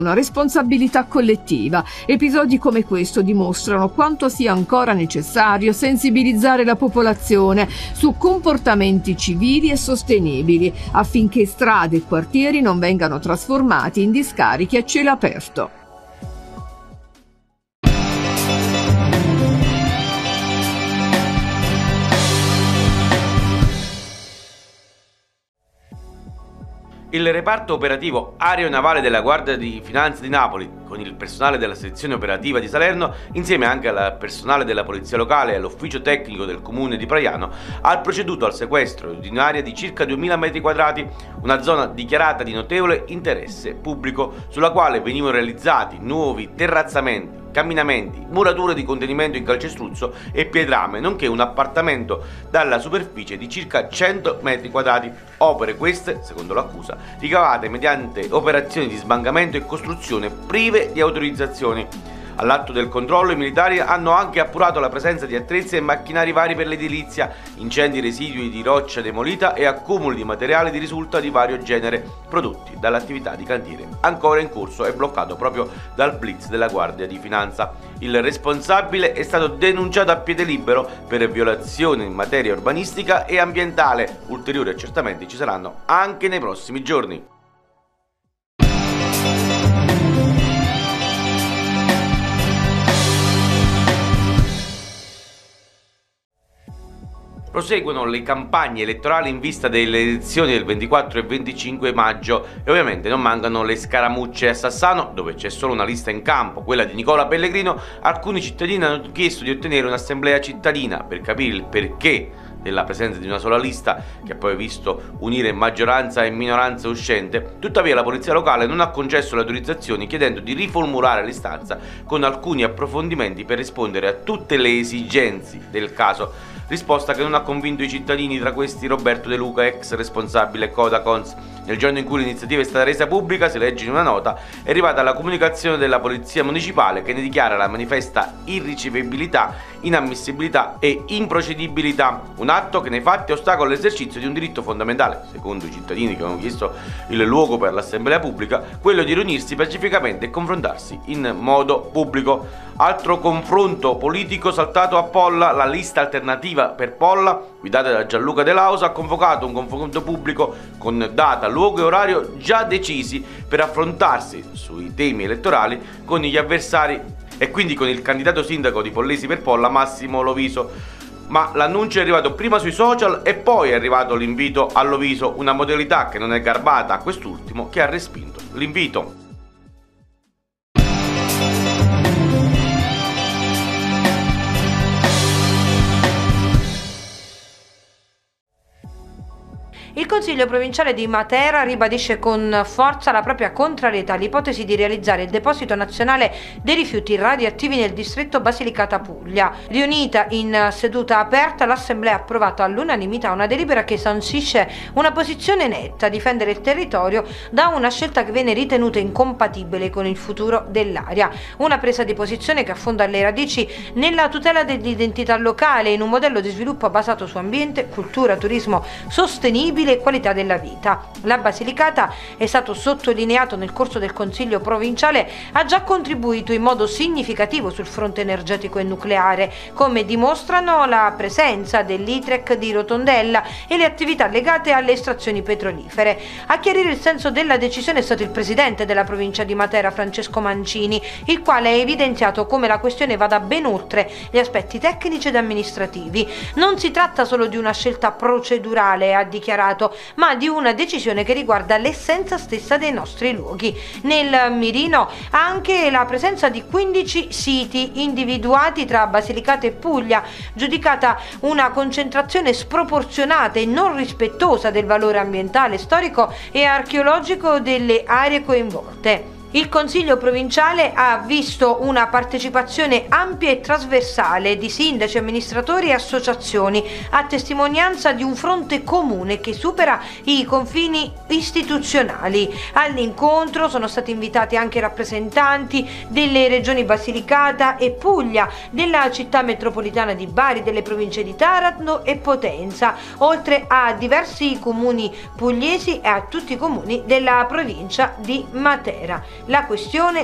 una responsabilità collettiva. Episodi come questo dimostrano quanto sia ancora necessario sensibilizzare la popolazione su comportamenti civili e sostenibili affinché strade e quartieri non vengano trasformati in discariche a cielo aperto. Il reparto operativo aeronavale della Guardia di Finanza di Napoli, con il personale della sezione operativa di Salerno, insieme anche al personale della Polizia Locale e all'ufficio tecnico del comune di Praiano, ha proceduto al sequestro di un'area di circa 2000 metri quadrati, una zona dichiarata di notevole interesse pubblico, sulla quale venivano realizzati nuovi terrazzamenti, camminamenti, murature di contenimento in calcestruzzo e pietrame, nonché un appartamento dalla superficie di circa 100 metri quadrati. Opere queste, secondo l'accusa, ricavate mediante operazioni di sbancamento e costruzione prive di autorizzazioni. All'atto del controllo i militari hanno anche appurato la presenza di attrezzi e macchinari vari per l'edilizia, incendi residui di roccia demolita e accumuli di materiale di risulta di vario genere prodotti dall'attività di cantiere ancora in corso e bloccato proprio dal blitz della Guardia di Finanza. Il responsabile è stato denunciato a piede libero per violazione in materia urbanistica e ambientale. Ulteriori accertamenti ci saranno anche nei prossimi giorni. Proseguono le campagne elettorali in vista delle elezioni del 24 e 25 maggio e ovviamente non mancano le scaramucce. A Sassano, dove c'è solo una lista in campo, quella di Nicola Pellegrino, alcuni cittadini hanno chiesto di ottenere un'assemblea cittadina per capire il perché della presenza di una sola lista, che ha poi visto unire maggioranza e minoranza uscente. Tuttavia la polizia locale non ha concesso le autorizzazioni, chiedendo di riformulare l'istanza con alcuni approfondimenti per rispondere a tutte le esigenze del caso. Risposta che non ha convinto i cittadini, tra questi Roberto De Luca, ex responsabile Codacons. Nel giorno in cui l'iniziativa è stata resa pubblica, si legge in una nota, è arrivata la comunicazione della polizia municipale che ne dichiara la manifesta irricevibilità, inammissibilità e improcedibilità, un atto che nei fatti ostacola l'esercizio di un diritto fondamentale, secondo i cittadini che hanno chiesto il luogo per l'assemblea pubblica, quello di riunirsi pacificamente e confrontarsi in modo pubblico. Altro confronto politico saltato a Polla: la lista alternativa per Polla, guidata da Gianluca De Lausa, ha convocato un confronto pubblico con data, luogo e orario già decisi per affrontarsi sui temi elettorali con gli avversari e quindi con il candidato sindaco di Pollesi per Polla, Massimo Loviso. Ma l'annuncio è arrivato prima sui social e poi è arrivato l'invito a Loviso, una modalità che non è garbata a quest'ultimo, che ha respinto l'invito. Il Consiglio provinciale di Matera ribadisce con forza la propria contrarietà all'ipotesi di realizzare il deposito nazionale dei rifiuti radioattivi nel distretto Basilicata Puglia. Riunita in seduta aperta, l'Assemblea ha approvato all'unanimità una delibera che sancisce una posizione netta: difendere il territorio da una scelta che viene ritenuta incompatibile con il futuro dell'area. Una presa di posizione che affonda le radici nella tutela dell'identità locale, in un modello di sviluppo basato su ambiente, cultura, turismo sostenibile e qualità della vita. La Basilicata, è stato sottolineato nel corso del Consiglio provinciale, ha già contribuito in modo significativo sul fronte energetico e nucleare, come dimostrano la presenza dell'ITREC di Rotondella e le attività legate alle estrazioni petrolifere. A chiarire il senso della decisione è stato il presidente della provincia di Matera, Francesco Mancini, il quale ha evidenziato come la questione vada ben oltre gli aspetti tecnici ed amministrativi. Non si tratta solo di una scelta procedurale, ha dichiarato, ma di una decisione che riguarda l'essenza stessa dei nostri luoghi. Nel mirino anche la presenza di 15 siti individuati tra Basilicata e Puglia, giudicata una concentrazione sproporzionata e non rispettosa del valore ambientale, storico e archeologico delle aree coinvolte. Il Consiglio provinciale ha visto una partecipazione ampia e trasversale di sindaci, amministratori e associazioni, a testimonianza di un fronte comune che supera i confini istituzionali. All'incontro sono stati invitati anche rappresentanti delle regioni Basilicata e Puglia, della città metropolitana di Bari, delle province di Taranto e Potenza, oltre a diversi comuni pugliesi e a tutti i comuni della provincia di Matera. la questione